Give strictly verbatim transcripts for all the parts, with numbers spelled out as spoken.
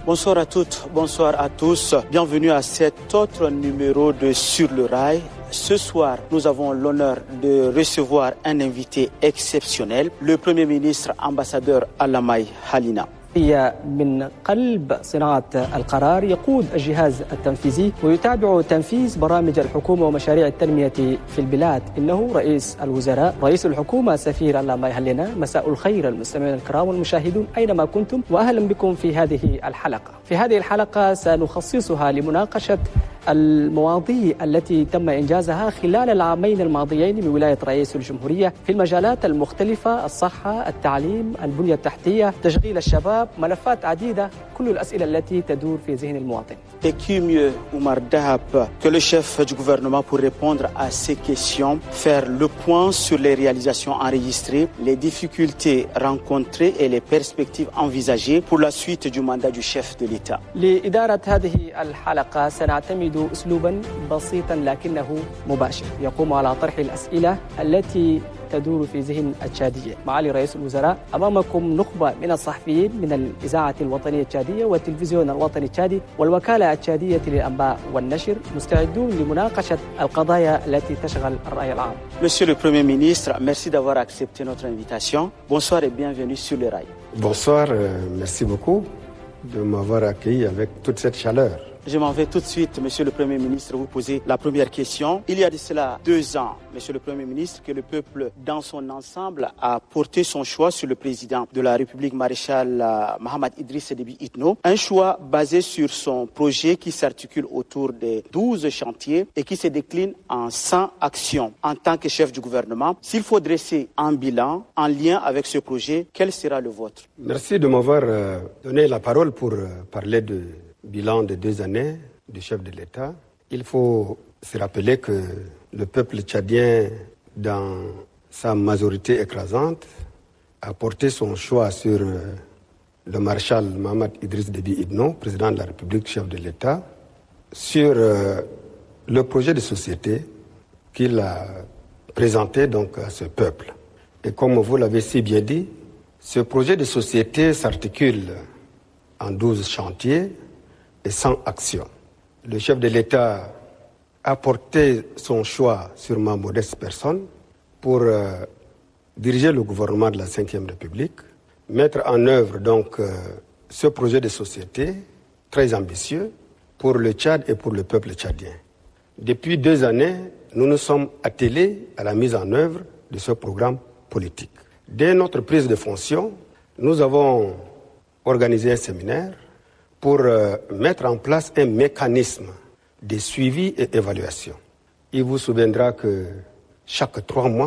Bonsoir à toutes, bonsoir à tous. Bienvenue à cet autre numéro de Sur le Rail. Ce soir, nous avons l'honneur de recevoir un invité exceptionnel, le Premier ministre ambassadeur Alamay Halina. هي من قلب صناعة القرار، يقود الجهاز التنفيذي ويتابع تنفيذ برامج الحكومة ومشاريع التنمية في البلاد. إنه رئيس الوزراء، رئيس الحكومة سفير ألاماي هالينا. مساء الخير المستمعين الكرام والمشاهدون أينما كنتم، وأهلا بكم في هذه الحلقة. في هذه الحلقة سنخصصها لمناقشة المواضيع التي تم إنجازها خلال العامين الماضيين من ولاية رئيس الجمهورية في المجالات المختلفة: الصحة، التعليم، البنية التحتية، تشغيل الشباب، ملفات عديدة، كل الأسئلة التي تدور في ذهن المواطن. Et qui mieux, Oumar Dahab, que le chef du gouvernement pour répondre à ces questions, faire le point sur les réalisations enregistrées, les difficultés rencontrées et les perspectives envisagées pour la suite du mandat du chef de l'État. لإدارة هذه الحلقة سنعتمد أسلوبا بسيطا لكنه مباشر، يقوم على طرح الأسئلة التي تدور في ذهن التشادية. معالي رئيس الوزراء، أمامكم نخبة من الصحفيين من الإذاعة الوطنية التشادية والتلفزيون الوطني التشادي والوكالة التشادية للأنباء والنشر، مستعدون لمناقشة القضايا التي تشغل الرأي العام. Monsieur le Premier ministre, merci d'avoir accepté notre invitation. Bonsoir et bienvenue sur le rail. Bonsoir, euh, merci beaucoup de m'avoir accueilli avec toute cette chaleur. Je m'en vais tout de suite, Monsieur le Premier ministre, vous poser la première question. Il y a de cela deux ans, Monsieur le Premier ministre, que le peuple dans son ensemble a porté son choix sur le président de la République, maréchal Mohamed Idriss Déby Itno. Un choix basé sur son projet qui s'articule autour de douze chantiers et qui se décline en cent actions. En tant que chef du gouvernement, s'il faut dresser un bilan en lien avec ce projet, quel sera le vôtre? Merci de m'avoir euh, donné la parole pour euh, parler de bilan de deux années du chef de l'État. Il faut se rappeler que le peuple tchadien, dans sa majorité écrasante, a porté son choix sur le maréchal Mohamed Idriss Déby Itno, président de la République, chef de l'État, sur le projet de société qu'il a présenté donc à ce peuple. Et comme vous l'avez si bien dit, ce projet de société s'articule en douze chantiers et cent actions. Le chef de l'État a porté son choix sur ma modeste personne pour euh, diriger le gouvernement de la cinquième République, mettre en œuvre donc euh, ce projet de société très ambitieux pour le Tchad et pour le peuple tchadien. Depuis deux années, nous nous sommes attelés à la mise en œuvre de ce programme politique. Dès notre prise de fonction, nous avons organisé un séminaire pour euh, mettre en place un mécanisme de suivi et évaluation. Il vous souviendra que chaque trois mois,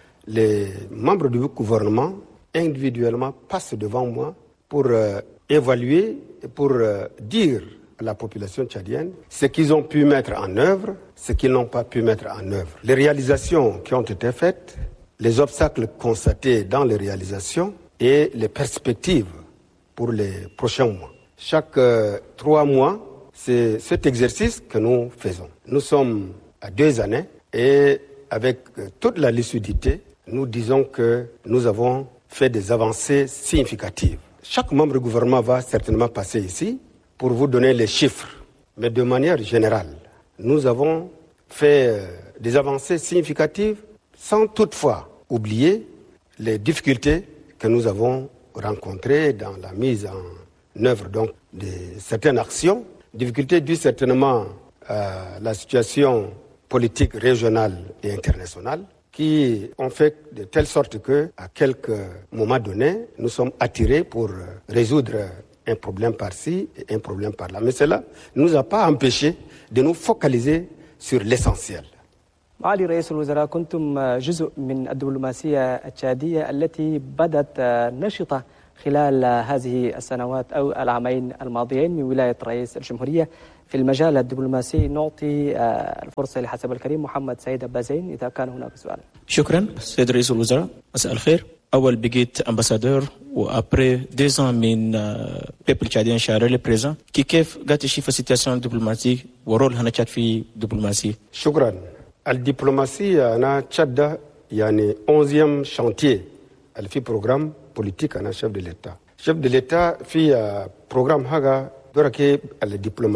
les membres du gouvernement individuellement passent devant moi pour euh, évaluer et pour euh, dire à la population tchadienne ce qu'ils ont pu mettre en œuvre, ce qu'ils n'ont pas pu mettre en œuvre. Les réalisations qui ont été faites, les obstacles constatés dans les réalisations et les perspectives pour les prochains mois. Chaque euh, trois mois, c'est cet exercice que nous faisons. Nous sommes à deux années et avec euh, toute la lucidité, nous disons que nous avons fait des avancées significatives. Chaque membre du gouvernement va certainement passer ici pour vous donner les chiffres. Mais de manière générale, nous avons fait euh, des avancées significatives sans toutefois oublier les difficultés que nous avons rencontrées dans la mise en œuvre donc de certaines actions, difficultés dues certainement à la situation politique régionale et internationale qui ont fait de telle sorte que, à quelques moments donnés, nous sommes attirés pour résoudre un problème par-ci et un problème par-là. Mais cela ne nous a pas empêchés de nous focaliser sur l'essentiel. معالي رئيس الوزراء، كنتم جزء من الدبلوماسية التشادية التي بدت نشطة خلال هذه السنوات أو العامين الماضيين من ولاية رئيس الجمهورية في المجال الدبلوماسي. نعطي الفرصة لحسب الكريم محمد سعيد أبازين إذا كان هناك سؤال. شكرا سيد رئيس الوزراء، مساء الخير. أول بقيت أمباسادور وأبري deux ans من بيبل تشاديان شارع بريزان كي كيف قاعد تشوف السيتياسيون دبلوماسي ورول هنا تشاد في دبلوماسي؟ شكرا. الدبلوماسية أنا تشاد يعني onzième chantier في programme politique أنا chef de l'État. chef de l'État في programme هذا دورك على الدبلوماسية